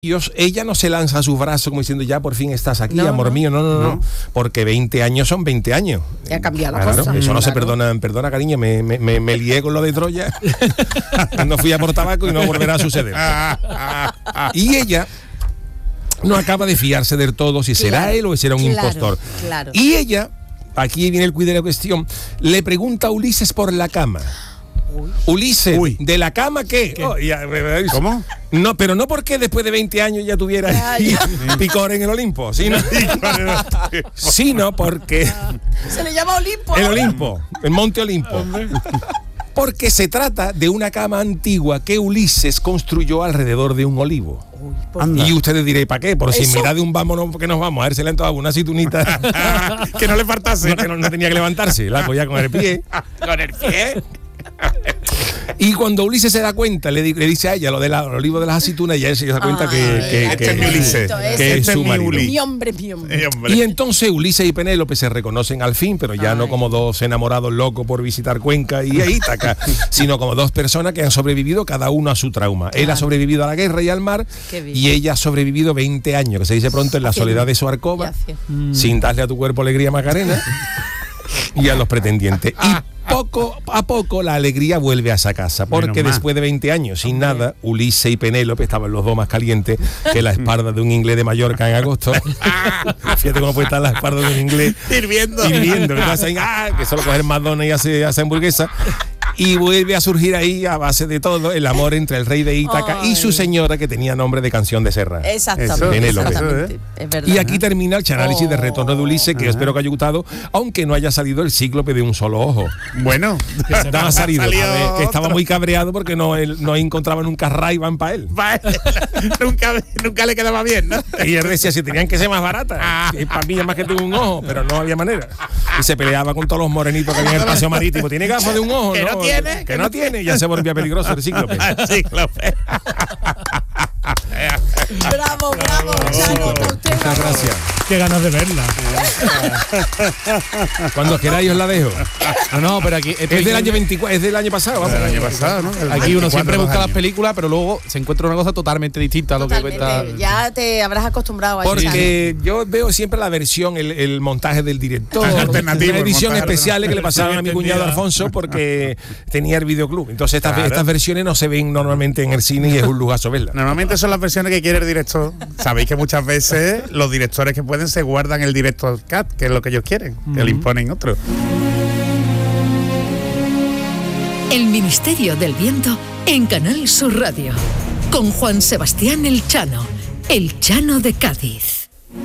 Ella no se lanza a sus brazos como diciendo ya por fin estás aquí, amor mío, no, porque 20 años son 20 años. Ya ha cambiado la cosa. Eso no se perdona, cariño, me lié con lo de Troya, no fui a por tabaco y no volverá a suceder. Y ella no acaba de fiarse del todo si será él o será un impostor. Claro. Y ella, aquí viene el cuidado de la cuestión, le pregunta a Ulises por la cama. Ulises, ¿de la cama qué? Oh, ¿Cómo? No, pero no porque después de 20 años ya tuviera picor en el Olimpo, sino porque... Se le llama Olimpo. El Olimpo, el Monte Olimpo. Porque se trata de una cama antigua que Ulises construyó alrededor de un olivo. Y ustedes diréis, ¿para qué? Por si en mitad de un vámonos que nos vamos a ver, se le han tomado una aceitunita que no le faltase, que no tenía que levantarse, la apoya con el pie. Con el pie. Y cuando Ulises se da cuenta, le dice a ella lo del olivo de las aceitunas, y ella se da cuenta que es Ulises, que es su marido. Mi hombre. Y entonces Ulises y Penélope se reconocen al fin, pero ya no como dos enamorados locos por visitar Cuenca y Ítaca, sino como dos personas que han sobrevivido cada uno a su trauma. Él ha sobrevivido a la guerra y al mar, y ella ha sobrevivido 20 años, que se dice pronto, en la soledad de su alcoba, sin darle a tu cuerpo alegría, Macarena, y a los pretendientes. Poco a poco la alegría vuelve a esa casa, porque después de 20 años sin nada, Ulises y Penélope estaban los dos más calientes que la espalda de un inglés de Mallorca en agosto. Fíjate cómo puede estar la espalda de un inglés hirviendo, que solo coger McDonald's y hace hamburguesa. Y vuelve a surgir ahí, a base de todo, el amor entre el rey de Ítaca y su señora, que tenía nombre de canción de Serra. Exactamente. Es verdad. Y aquí termina el análisis de retorno de Ulises, que espero que haya gustado, aunque no haya salido el cíclope de un solo ojo. Bueno, no ha salido, que estaba muy cabreado porque no encontraba nunca Ray-Ban para él. nunca le quedaba bien, ¿no? Y él decía, si tenían que ser más baratas, para mí más que tengo un ojo, pero no había manera. Y se peleaba con todos los morenitos que había en el paseo marítimo. ¿Tiene gafas de un ojo? Que no tiene, ya se volvía peligroso el cíclope. Bravo, Chano. Muchas gracias. Qué ganas de verla. Cuando queráis os la dejo. No, pero aquí es del año 24, es del año pasado. Del año pasado, ¿no? Aquí uno siempre busca las películas, pero luego se encuentra una cosa totalmente distinta a lo que cuenta. Ya te habrás acostumbrado a eso. Porque yo veo siempre la versión, el montaje del director, una edición especial que le pasaron a mi cuñado Alfonso porque tenía el videoclub. Entonces estas versiones no se ven normalmente en el cine y es un lujazo verlas. Normalmente son las versiones que quiere el director. Sabéis que muchas veces los directores que pueden se guardan el director cut, que es lo que ellos quieren, que le imponen otro. El Ministerio del Viento en Canal Sur Radio, con Juan Sebastián El Chano de Cádiz.